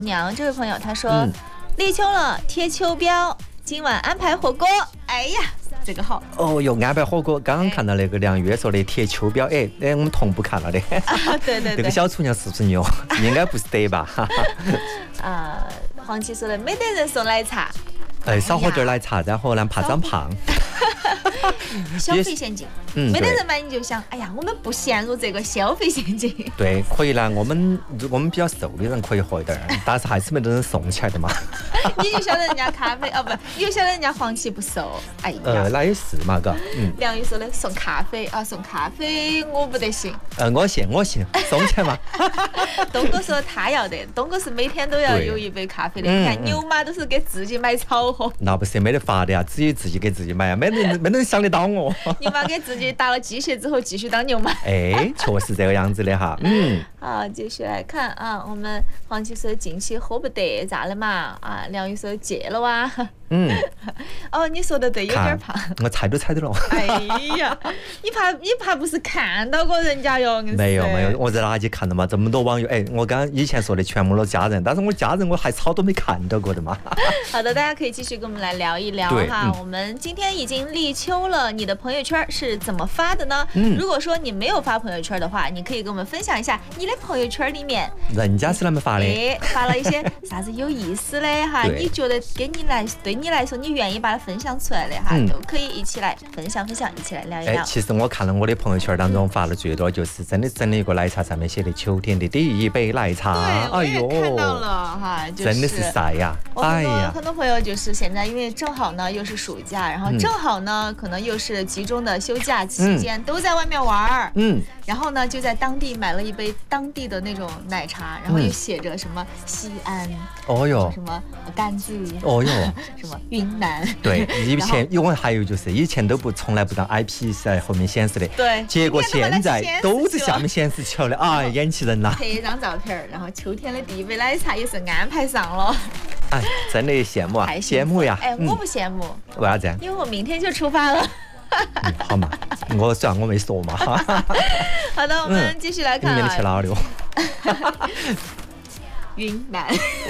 娘这位朋友他说，立秋了，贴秋膘，今晚安排火锅。哎呀，这个好哦哟，安排火锅。刚刚看到那个梁月说的贴秋膘，我们同步看了的。 对对对， 这个小厨娘是不是牛？应该不是得吧？ 黄琪说的，没得人送奶茶。 少喝点奶茶，然后呢怕长胖。 消费陷阱，没得人买你就想，哎呀，我们不陷入这个消费陷阱。 对，可以呢，我们比较瘦的人可以喝一点，但是还是没得人送起来的嘛。 你就晓得人家咖啡不，你就晓得人家黄芪不瘦。哎呀， 那也是嘛，嘎。 梁宇说的送咖啡送咖啡我不得行。 我信，送起来嘛。 东哥说他要得，东哥是每天都要有一杯咖啡的。你看牛妈都是给自己买草喝。 那不是没得法的呀，只有自己给自己买呀，没人想得到我。 牛妈给自己打了鸡血之后，继续当牛妈。 确实这个样子的哈。 好，继续来看啊，我们黄芪说近期喝不得，咋了嘛？梁宇说戒了哇。你说的对，有点胖。 我猜都猜到了。 哎呀，你怕不是看到过人家哟？ 没有，我在哪里看到嘛？这么多网友，我刚刚以前说的全部都家人，但是我家人我还草都没看到过的嘛。 好的，大家可以继续跟我们来聊一聊哈。我们今天已经立秋了，你的朋友圈是怎么发的呢？如果说你没有发朋友圈的话，你可以跟我们分享一下你的朋友圈里面人家是怎么发的？ 发了一些啥子有意思的哈？你觉得对你来说，你愿意把它分享出来的哈，都可以一起来分享，一起来聊一聊。 其实我看了我的朋友圈当中发的最多就是真的整了一个奶茶，上面写的秋天的第一杯奶茶。 我也看到了哈， 真的是晒呀！哎呀， 很多朋友就是现在因为正好呢又是暑假，然后正好呢可能又是集中的休假期间，都在外面玩儿。然后呢就在当地买了一杯当地的那种奶茶，然后又写着什么西安，什么甘孜，什么云南。 对，以前因为还有就是以前从来不当 IP 在后面显示的， 对， 结果现在都在下面显示起了的，眼气人呐。 拍一张照片，然后秋天的第一杯奶茶也是安排上了。 真的羡慕啊，羡慕呀！ 我不羡慕， 为啥子？ 因为我明天就出发了。 好嘛，虽然我没说嘛。 好的，我们继续来看。 明天去哪里？ 云南。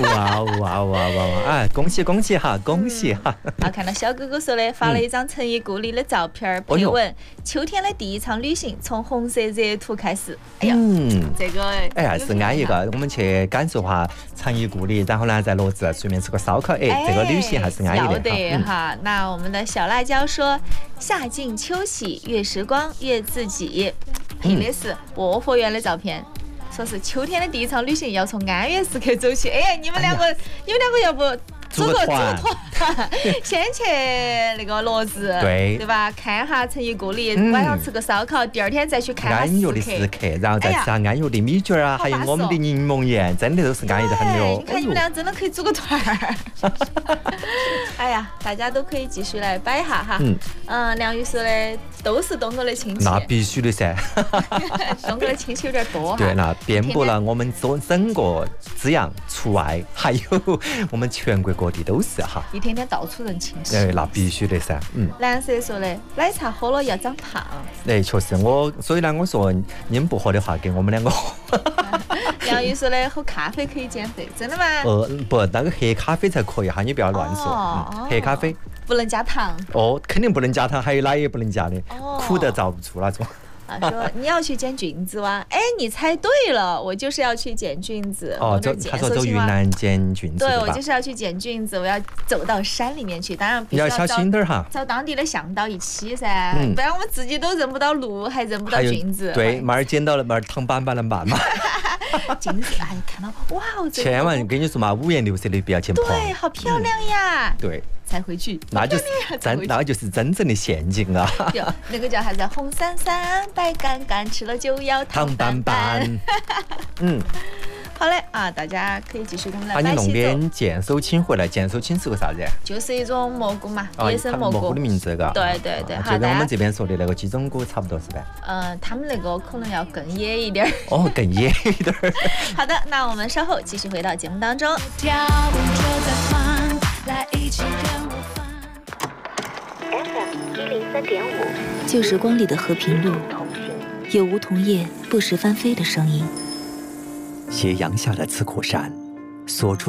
哇！恭喜哈，恭喜哈！ 看到小哥哥说的，发了一张成衣故里的照片，配文：秋天的第一场旅行从红色热土开始。哎呀，这个是安逸个，我们去感受下成衣故里，然后呢在罗子顺便吃个烧烤，这个旅行还是安逸的哈。那我们的小辣椒说，夏尽秋喜，悦时光，悦自己，配的是薄荷园的照片。说是秋天的第一场旅行要从安岳时刻走起。你们两个要不组个团，先去那个罗子，对吧？看下成衣故里，晚上吃个烧烤，第二天再去看安岳的时刻，然后再吃下安岳的米卷啊，还有我们的柠檬盐，真的都是安逸的很的哦。 你看你们俩真的可以组个团儿。哎呀，大家都可以继续来摆一下哈。梁宇说的都是东哥的亲戚， 那必须的噻。 东哥的亲戚有点多哈。 对，那遍布了我们整个资阳除外，还有我们全国各地都是哈。 一天天到处人亲戚。 那必须的噻。 蓝色说的，奶茶喝了要长胖。 确实所以呢，我说你们不喝的话，给我们两个喝。 梁宇说的，喝咖啡可以减肥，真的吗？ 不，那个黑咖啡才可以哈，你不要乱说。黑咖啡不能加糖。 肯定不能加糖，还有奶也不能加的，苦得遭不住那种。 说你要去捡菌子哇？你猜对了，我就是要去捡菌子。 他说走云南捡菌子。 对，我就是要去捡菌子，我要走到山里面去，当然必须要小心点哈， 找当地的向导一起噻，不然我们自己都认不到路，还认不到菌子。 对，慢儿捡到了，慢儿躺板板能办嘛。 菌子看到哇， 千万跟你说嘛，五颜六色的不要去碰。 对，好漂亮呀。 对。 才回去， 那就是真正的陷阱啊！ 那个叫啥子？红伞伞，白杆杆，吃了就要躺板板。好嘞大家可以继续跟我们来。 你弄点剑手青回来，剑手青是个啥子？ 就是一种蘑菇嘛，野生蘑菇的名字个。 对， 就跟我们这边说的那个鸡中菇差不多是吧？ 他们那个可能要更野一点。 更野一点。 好的，那我们稍后继续回到节目当中。来一起跟我放 FM103.5， 旧时光里的和平路，有梧桐叶不时翻飞的声音。 斜阳下的刺cổ山，所处。